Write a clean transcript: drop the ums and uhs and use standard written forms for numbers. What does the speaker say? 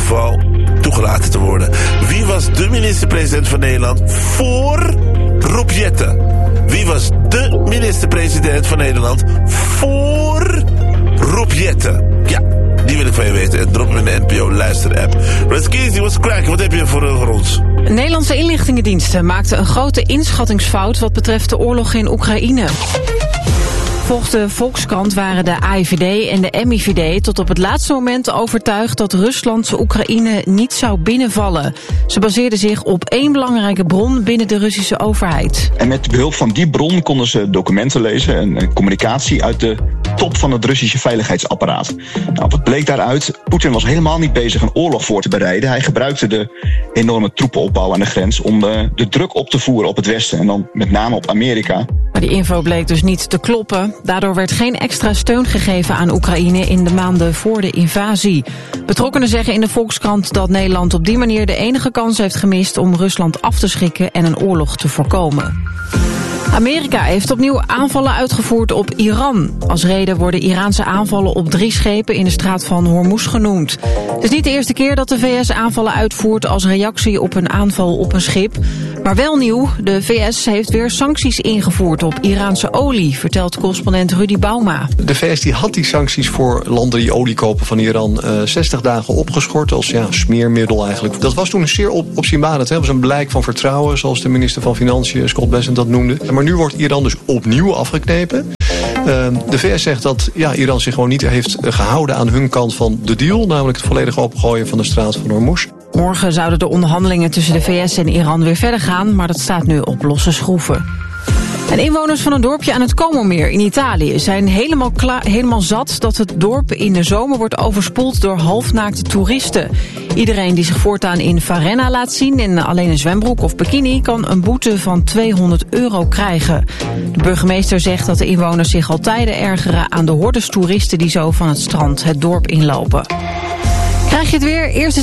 geval toegelaten te worden. Wie was de minister-president van Nederland voor Rob Jetten? Wie was de minister-president van Nederland voor Rob Jetten? Ja, die wil ik van je weten. En drop hem in de NPO Luister-app. Raskisi, what's cracking? Wat heb je voor ons? Nederlandse inlichtingendiensten maakten een grote inschattingsfout wat betreft de oorlog in Oekraïne. Volgens de Volkskrant waren de AIVD en de MIVD tot op het laatste moment overtuigd dat Rusland Oekraïne niet zou binnenvallen. Ze baseerden zich op één belangrijke bron binnen de Russische overheid. En met behulp van die bron konden ze documenten lezen en communicatie uit de top van het Russische veiligheidsapparaat. Nou, wat bleek daaruit? Poetin was helemaal niet bezig een oorlog voor te bereiden. Hij gebruikte de enorme troepenopbouw aan de grens om de druk op te voeren op het Westen en dan met name op Amerika. Maar die info bleek dus niet te kloppen. Daardoor werd geen extra steun gegeven aan Oekraïne in de maanden voor de invasie. Betrokkenen zeggen in de Volkskrant dat Nederland op die manier de enige kans heeft gemist om Rusland af te schrikken en een oorlog te voorkomen. Amerika heeft opnieuw aanvallen uitgevoerd op Iran. Als reden worden Iraanse aanvallen op 3 schepen in de straat van Hormuz genoemd. Het is niet de eerste keer dat de VS aanvallen uitvoert als reactie op een aanval op een schip. Maar wel nieuw, de VS heeft weer sancties ingevoerd op Iraanse olie, vertelt correspondent Rudy Bauma. De VS die had die sancties voor landen die olie kopen van Iran 60 dagen opgeschort als smeermiddel eigenlijk. Dat was toen zeer opzienbarend. Dat was een blijk van vertrouwen, zoals de minister van Financiën, Scott Bessent, dat noemde. Maar nu wordt Iran dus opnieuw afgeknepen. De VS zegt dat Iran zich gewoon niet heeft gehouden aan hun kant van de deal, namelijk het volledig opengooien van de straat van Hormuz. Morgen zouden de onderhandelingen tussen de VS en Iran weer verder gaan, maar dat staat nu op losse schroeven. En inwoners van een dorpje aan het Como-meer in Italië zijn helemaal zat dat het dorp in de zomer wordt overspoeld door halfnaakte toeristen. Iedereen die zich voortaan in Varenna laat zien in alleen een zwembroek of bikini kan een boete van €200 krijgen. De burgemeester zegt dat de inwoners zich al tijden ergeren aan de hordes toeristen die zo van het strand het dorp inlopen. Krijg je het weer? Eerst